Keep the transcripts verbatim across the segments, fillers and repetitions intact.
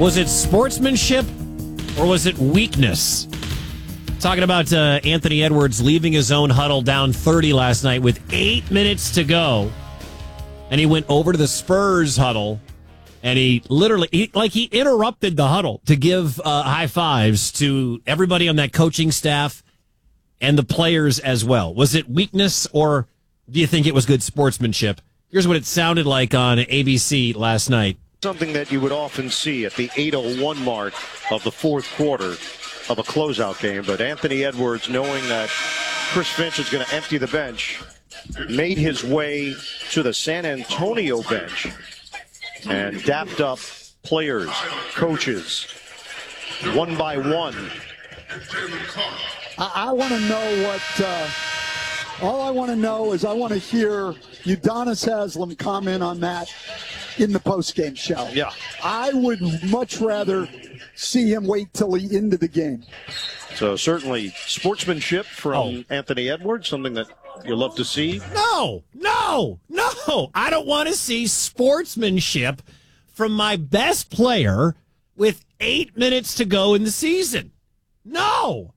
Was it sportsmanship or was it weakness? Talking about uh, Anthony Edwards leaving his own huddle down thirty last night with eight minutes to go. And he went over to the Spurs huddle and he literally, he, like he interrupted the huddle to give uh, high fives to everybody on that coaching staff and the players as well. Was it weakness or do you think it was good sportsmanship? Here's what it sounded like on A B C last night. Something that you would often see at the eight oh one mark of the fourth quarter of a closeout game. But Anthony Edwards, knowing that Chris Finch is going to empty the bench, made his way to the San Antonio bench and dapped up players, coaches, one by one. I, I want to know what, uh, all I want to know is I want to hear Udonis Haslem comment on that in the postgame show. Yeah. I would much rather see him wait till the end of the game. So certainly sportsmanship from oh. Anthony Edwards, something that you love to see. No, no, no. I don't want to see sportsmanship from my best player with eight minutes to go in the season. No.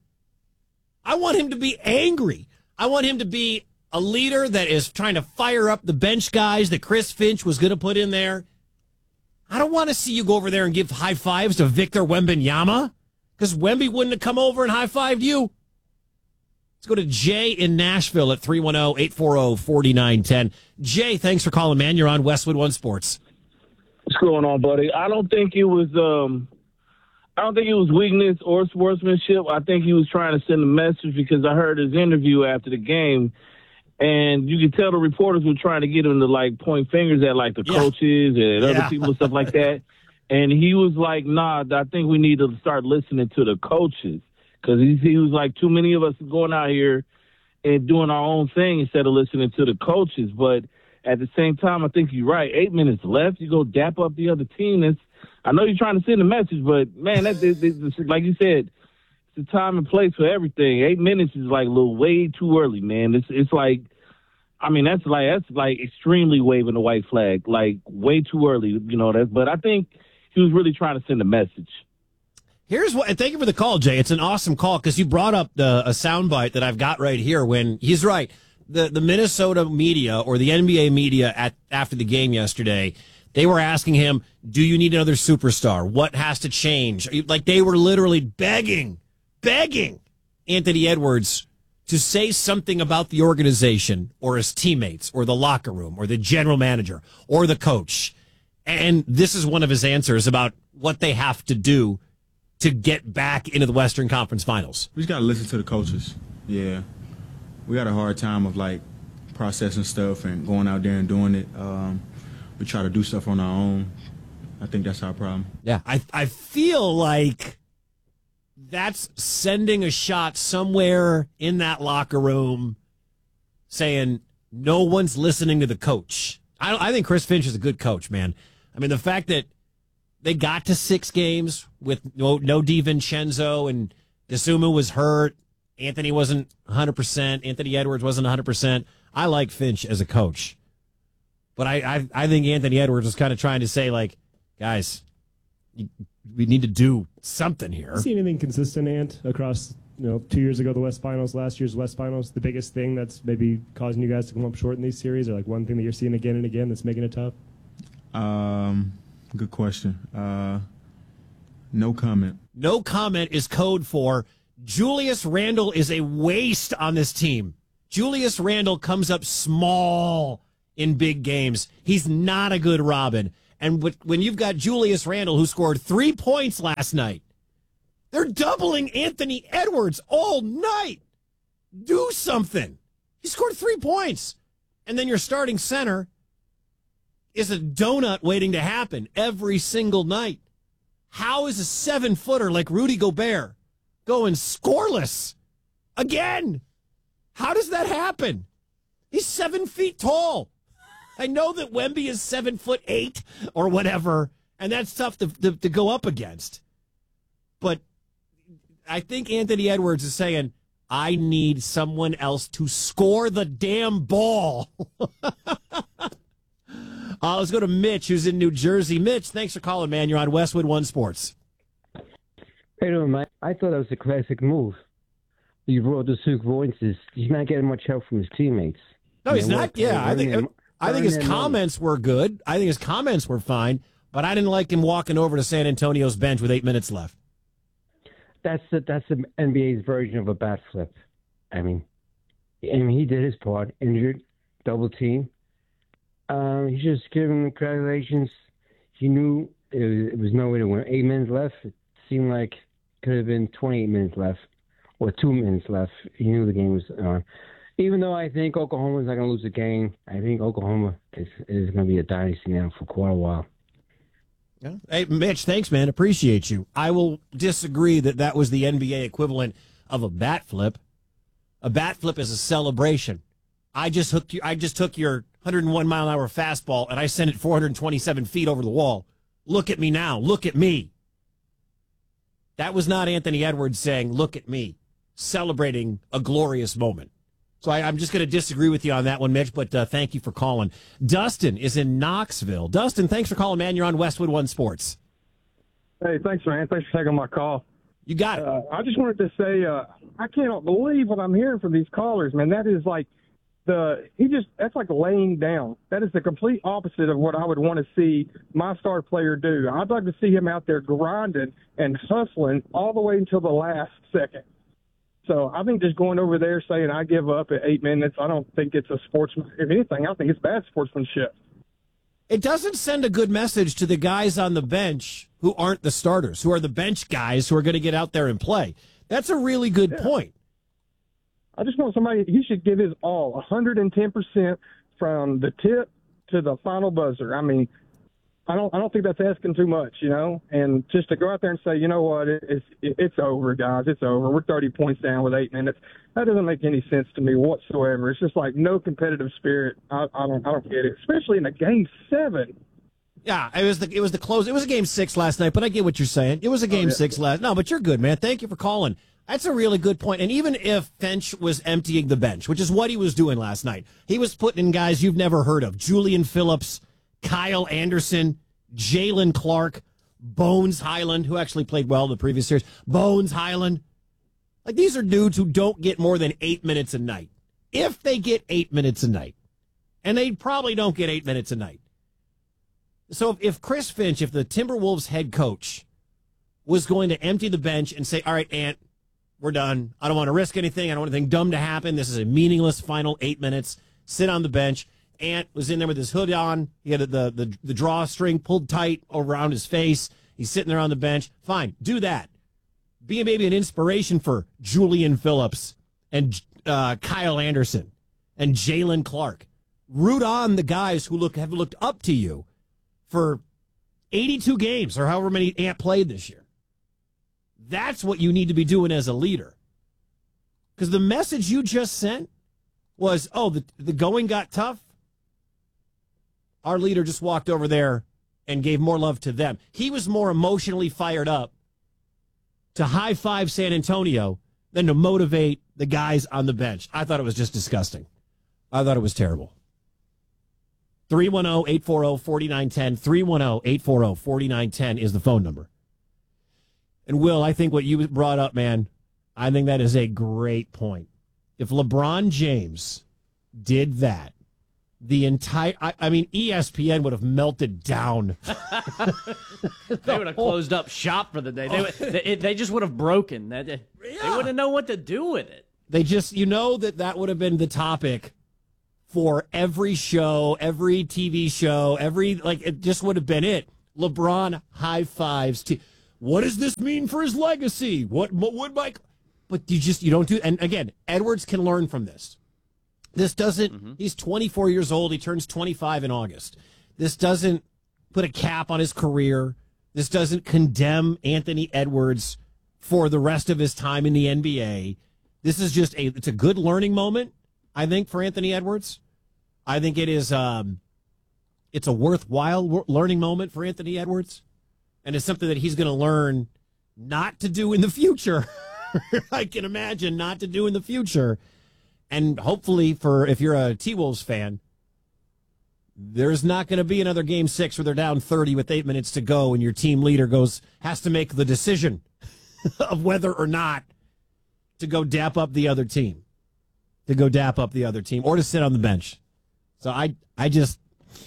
I want him to be angry. I want him to be a leader that is trying to fire up the bench guys that Chris Finch was going to put in there. I don't want to see you go over there and give high fives to Victor Wembanyama because Wemby wouldn't have come over and high fived you. Let's go to Jay in Nashville at three one zero, eight four zero, four nine one zero. Jay, thanks for calling, man. You're on Westwood One Sports. What's going on, buddy? I don't think it was um, I don't think it was weakness or sportsmanship. I think he was trying to send a message because I heard his interview after the game. And you could tell the reporters were trying to get him to, like, point fingers at, like, the yeah. coaches and yeah. other people and stuff like that. And he was like, nah, I think we need to start listening to the coaches. Because he, he was like, too many of us are going out here and doing our own thing instead of listening to the coaches. But at the same time, I think you're right. Eight minutes left. You go dap up the other team. That's, I know you're trying to send a message, but, man, that, that, that, like you said, the time and place for everything. Eight minutes is like a little way too early, man. It's it's like, I mean, that's like that's like extremely waving the white flag, like way too early, you know. That, but I think he was really trying to send a message. Here's what. And thank you for the call, Jay. It's an awesome call because you brought up the a soundbite that I've got right here. When he's right, the the Minnesota media or the N B A media at after the game yesterday, they were asking him, "Do you need another superstar? What has to change?" Like they were literally begging. begging Anthony Edwards to say something about the organization or his teammates or the locker room or the general manager or the coach. And this is one of his answers about what they have to do to get back into the Western Conference Finals. We just got to listen to the coaches. Yeah. We got a hard time of, like, processing stuff and going out there and doing it. Um, we try to do stuff on our own. I think that's our problem. Yeah. I, I feel like that's sending a shot somewhere in that locker room saying no one's listening to the coach. I, I think Chris Finch is a good coach, man. I mean, the fact that they got to six games with no, no DiVincenzo and DeSumo was hurt. Anthony wasn't one hundred percent. Anthony Edwards wasn't one hundred percent. I like Finch as a coach. But I, I, I think Anthony Edwards was kind of trying to say, like, guys, you, we need to do something here. See anything consistent, Ant, across, you know, two years ago, the West Finals, last year's West Finals, the biggest thing that's maybe causing you guys to come up short in these series, or like one thing that you're seeing again and again that's making it tough? Um, good question. Uh, no comment. No comment is code for Julius Randle is a waste on this team. Julius Randle comes up small in big games. He's not a good Robin. And when you've got Julius Randle, who scored three points last night, they're doubling Anthony Edwards all night. Do something. He scored three points. And then your starting center is a donut waiting to happen every single night. How is a seven-footer like Rudy Gobert going scoreless again? How does that happen? He's seven feet tall. I know that Wemby is seven foot eight or whatever, and that's tough to, to, to go up against. But I think Anthony Edwards is saying, I need someone else to score the damn ball. Uh, let's go to Mitch, who's in New Jersey. Mitch, thanks for calling, man. You're on Westwood One Sports. Hey, doing, Mike? I thought that was a classic move. You brought the Suk Voices. He's not getting much help from his teammates. No, he's not. Yeah, I think I think his comments were good. I think his comments were fine, but I didn't like him walking over to San Antonio's bench with eight minutes left. That's the, that's the N B A's version of a bat flip. I mean, I mean, he did his part. Injured, double team. Um, he's just giving him congratulations. He knew it was, it was no way to win. Eight minutes left. It seemed like it could have been twenty-eight minutes left or two minutes left. He knew the game was on. Even though I think Oklahoma's not going to lose the game, I think Oklahoma is, is going to be a dynasty now for quite a while. Yeah. Hey, Mitch, thanks, man. Appreciate you. I will disagree that that was the N B A equivalent of a bat flip. A bat flip is a celebration. I just hooked you. I just took your one hundred one mile an hour fastball and I sent it four hundred twenty-seven feet over the wall. Look at me now. Look at me. That was not Anthony Edwards saying, look at me, celebrating a glorious moment. So I, I'm just going to disagree with you on that one, Mitch, but uh, thank you for calling. Dustin is in Knoxville. Dustin, thanks for calling, man. You're on Westwood One Sports. Hey, thanks, man. Thanks for taking my call. You got it. Uh, I just wanted to say uh, I cannot believe what I'm hearing from these callers, man. That is like the he just that's like laying down. That is the complete opposite of what I would want to see my star player do. I'd like to see him out there grinding and hustling all the way until the last second. So I think just going over there saying I give up at eight minutes, I don't think it's a sportsman. If anything, I think it's bad sportsmanship. It doesn't send a good message to the guys on the bench who aren't the starters, who are the bench guys who are going to get out there and play. That's a really good yeah. point. I just want somebody, he should give his all, one hundred ten percent from the tip to the final buzzer. I mean, I don't I don't think that's asking too much, you know, and just to go out there and say, you know what, it's it's over, guys, it's over. We're thirty points down with eight minutes. That doesn't make any sense to me whatsoever. It's just like no competitive spirit. I, I don't I don't get it, especially in a game seven. Yeah, it was the it was the close. It was a game six last night, but I get what you're saying. It was a game oh, yeah. six last. No, but you're good, man. Thank you for calling. That's a really good point. And even if Finch was emptying the bench, which is what he was doing last night, he was putting in guys you've never heard of: Julian Phillips, Kyle Anderson, Jalen Clark, Bones Highland, who actually played well in the previous series. Bones Highland. Like, these are dudes who don't get more than eight minutes a night. If they get eight minutes a night. And they probably don't get eight minutes a night. So if, if Chris Finch, if the Timberwolves head coach was going to empty the bench and say, all right, Ant, we're done. I don't want to risk anything. I don't want anything dumb to happen. This is a meaningless final eight minutes. Sit on the bench. Ant was in there with his hood on. He had the, the, the drawstring pulled tight around his face. He's sitting there on the bench. Fine, do that. Be maybe an inspiration for Julian Phillips and uh, Kyle Anderson and Jalen Clark. Root on the guys who look have looked up to you for eighty-two games or however many Ant played this year. That's what you need to be doing as a leader. Because the message you just sent was, oh, the, the going got tough. Our leader just walked over there and gave more love to them. He was more emotionally fired up to high-five San Antonio than to motivate the guys on the bench. I thought it was just disgusting. I thought it was terrible. three one zero, eight four zero, four nine one zero. three one zero, eight four zero, four nine one zero is the phone number. And, Will, I think what you brought up, man, I think that is a great point. If LeBron James did that, the entire, I, I mean, E S P N would have melted down. They would have closed up shop for the day. They, would, they, they just would have broken. They, they yeah. wouldn't know what to do with it. They just, you know, that that would have been the topic for every show, every T V show, every, like, it just would have been it. LeBron high fives. To, what does this mean for his legacy? What, what would Mike? But you just, you don't do, and again, Edwards can learn from this. This doesn't, mm-hmm. he's twenty-four years old. He turns twenty-five in August. This doesn't put a cap on his career. This doesn't condemn Anthony Edwards for the rest of his time in the N B A. This is just a, it's a good learning moment, I think, for Anthony Edwards. I think it is, um, it's a worthwhile learning moment for Anthony Edwards. And it's something that he's going to learn not to do in the future. I can imagine not to do in the future. And hopefully, for if you're a T-Wolves fan, There's not going to be another game six where they're down thirty with eight minutes to go and your team leader goes has to make the decision of whether or not to go dap up the other team, to go dap up the other team, or to sit on the bench. So I, I just,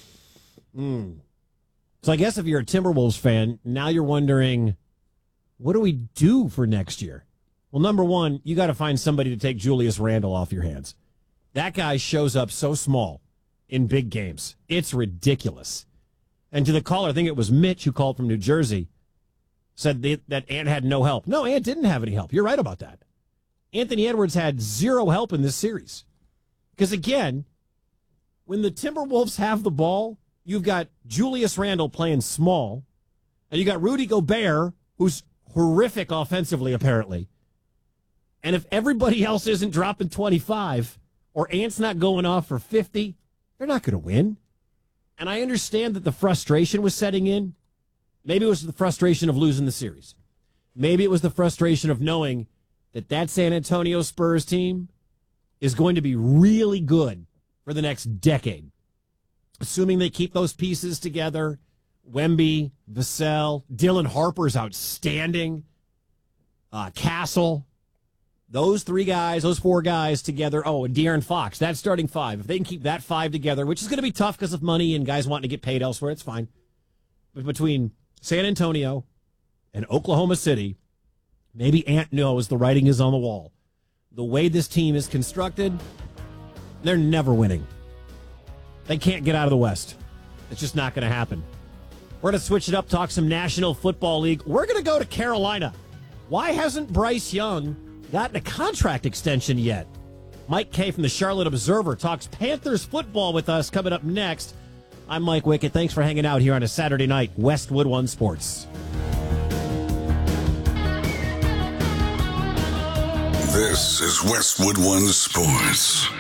mm. so I guess if you're a Timberwolves fan, now you're wondering, what do we do for next year? Well, number one, you got to find somebody to take Julius Randle off your hands. That guy shows up so small in big games. It's ridiculous. And to the caller, I think it was Mitch who called from New Jersey, said they, that Ant had no help. No, Ant didn't have any help. You're right about that. Anthony Edwards had zero help in this series. Because, again, when the Timberwolves have the ball, you've got Julius Randle playing small, and you got Rudy Gobert, who's horrific offensively, apparently. And if everybody else isn't dropping twenty-five, or Ant's not going off for fifty, they're not going to win. And I understand that the frustration was setting in. Maybe it was the frustration of losing the series. Maybe it was the frustration of knowing that that San Antonio Spurs team is going to be really good for the next decade. Assuming they keep those pieces together, Wemby, Vassell, Dylan Harper's outstanding, uh, Castle, those three guys, those four guys together. Oh, and De'Aaron Fox, that starting five. If they can keep that five together, which is going to be tough because of money and guys wanting to get paid elsewhere, it's fine. But between San Antonio and Oklahoma City, maybe Ant knows the writing is on the wall. The way this team is constructed, they're never winning. They can't get out of the West. It's just not going to happen. We're going to switch it up, talk some National Football League. We're going to go to Carolina. Why hasn't Bryce Young gotten a contract extension yet? Mike Kay from the Charlotte Observer talks Panthers football with us coming up next. I'm Mike Wickett. Thanks for hanging out here on a Saturday night, Westwood One Sports. This is Westwood One Sports.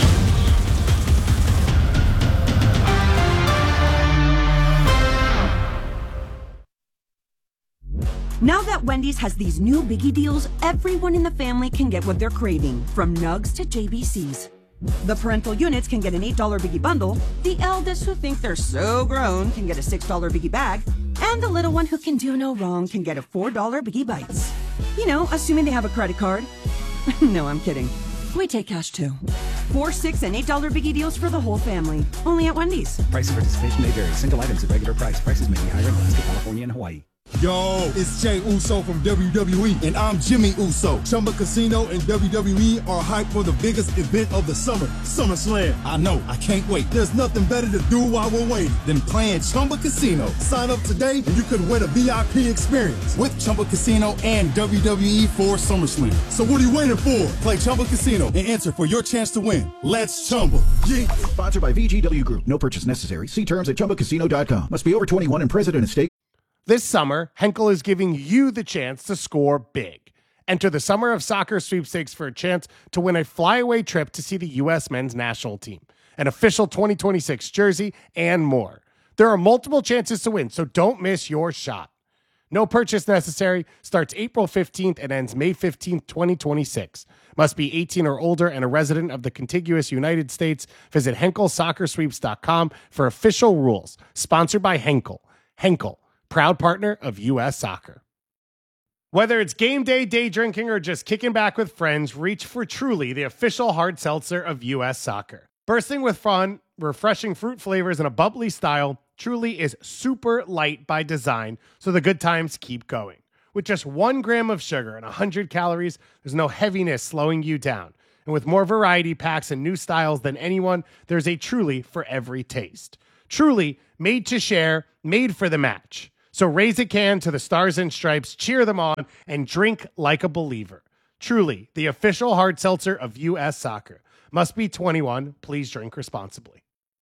Now that Wendy's has these new biggie deals, everyone in the family can get what they're craving, from nugs to J B Cs. The parental units can get an eight dollar biggie bundle, the eldest who think they're so grown can get a six dollar biggie bag, and the little one who can do no wrong can get a four dollar biggie bites. You know, assuming they have a credit card. No, I'm kidding. We take cash too. Four, six, and eight dollar biggie deals for the whole family. Only at Wendy's. Price and participation may vary. Single items at regular price. Prices may be higher in Alaska, California, and Hawaii. Yo, it's Jey Uso from W W E, and I'm Jimmy Uso. Chumba Casino and W W E are hyped for the biggest event of the summer, SummerSlam. I know, I can't wait. There's nothing better to do while we're waiting than playing Chumba Casino. Sign up today and you could win a V I P experience with Chumba Casino and W W E for SummerSlam. So what are you waiting for? Play Chumba Casino and enter for your chance to win. Let's Chumba. Yeah. Sponsored by V G W Group. No purchase necessary. See terms at chumba casino dot com. Must be over twenty-one and present in a state. This summer, Henkel is giving you the chance to score big. Enter the Summer of Soccer sweepstakes for a chance to win a flyaway trip to see the U S men's national team, an official twenty twenty-six jersey, and more. There are multiple chances to win, so don't miss your shot. No purchase necessary. Starts April fifteenth and ends May fifteenth, twenty twenty-six. Must be eighteen or older and a resident of the contiguous United States. Visit henkel soccer sweeps dot com for official rules. Sponsored by Henkel. Henkel, proud partner of U S Soccer. Whether it's game day, day drinking, or just kicking back with friends, reach for Truly, the official hard seltzer of U S Soccer. Bursting with fun, refreshing fruit flavors, and a bubbly style, Truly is super light by design, so the good times keep going. With just one gram of sugar and one hundred calories, there's no heaviness slowing you down. And with more variety packs and new styles than anyone, there's a Truly for every taste. Truly, made to share, made for the match. So raise a can to the Stars and Stripes, cheer them on, and drink like a believer. Truly, the official hard seltzer of U S Soccer. Must be twenty-one. Please drink responsibly.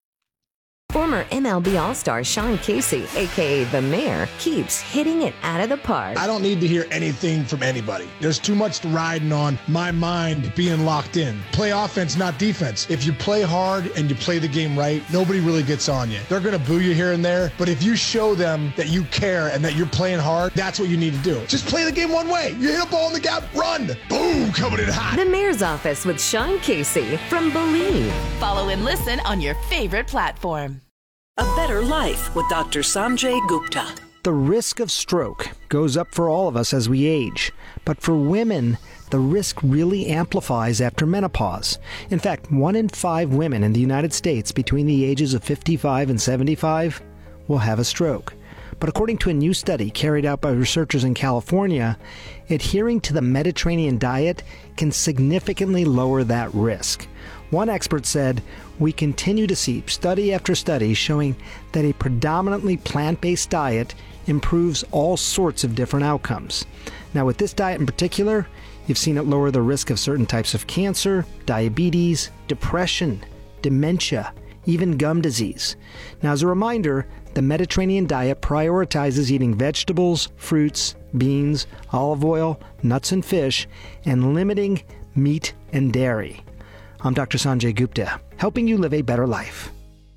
Former M L B All-Star Sean Casey, a k a. The Mayor, keeps hitting it out of the park. I don't need to hear anything from anybody. There's too much riding on my mind being locked in. Play offense, not defense. If you play hard and you play the game right, nobody really gets on you. They're going to boo you here and there, but if you show them that you care and that you're playing hard, that's what you need to do. Just play the game one way. You hit a ball in the gap, run. Boom, coming in hot. The Mayor's Office with Sean Casey from Believe. Follow and listen on your favorite platform. A better life with Doctor Sanjay Gupta. The risk of stroke goes up for all of us as we age, but for women, the risk really amplifies after menopause. In fact, one in five women in the United States between the ages of fifty-five and seventy-five will have a stroke. But according to a new study carried out by researchers in California, adhering to the Mediterranean diet can significantly lower that risk. One expert said, "We continue to see study after study showing that a predominantly plant-based diet improves all sorts of different outcomes." Now, with this diet in particular, you've seen it lower the risk of certain types of cancer, diabetes, depression, dementia, even gum disease. Now, as a reminder, the Mediterranean diet prioritizes eating vegetables, fruits, beans, olive oil, nuts and fish, and limiting meat and dairy. I'm Doctor Sanjay Gupta, helping you live a better life.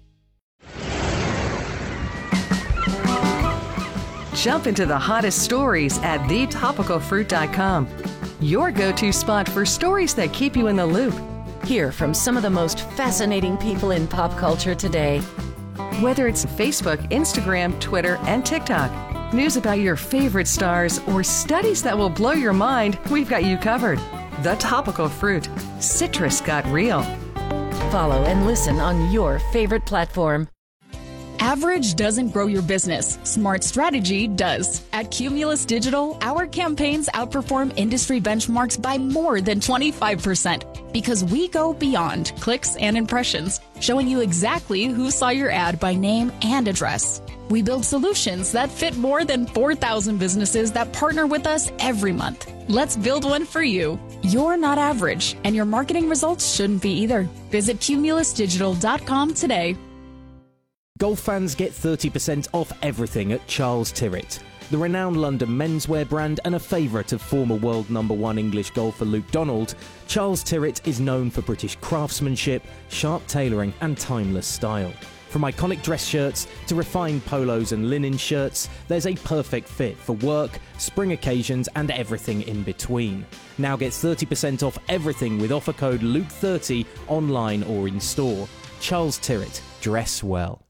Jump into the hottest stories at the topical fruit dot com. Your go-to spot for stories that keep you in the loop. Hear from some of the most fascinating people in pop culture today. Whether it's Facebook, Instagram, Twitter, and TikTok, news about your favorite stars, or studies that will blow your mind, we've got you covered. The Topical Fruit. Citrus got real. Follow and listen on your favorite platform. Average doesn't grow your business. Smart strategy does. At Cumulus Digital, our campaigns outperform industry benchmarks by more than twenty-five percent because we go beyond clicks and impressions, showing you exactly who saw your ad by name and address. We build solutions that fit more than four thousand businesses that partner with us every month. Let's build one for you. You're not average, and your marketing results shouldn't be either. Visit cumulus digital dot com today. Golf fans get thirty percent off everything at Charles Tyrwhitt. The renowned London menswear brand and a favourite of former world number one English golfer Luke Donald, Charles Tyrwhitt is known for British craftsmanship, sharp tailoring and timeless style. From iconic dress shirts to refined polos and linen shirts, there's a perfect fit for work, spring occasions and everything in between. Now get thirty percent off everything with offer code Luke thirty online or in store. Charles Tyrwhitt, dress well.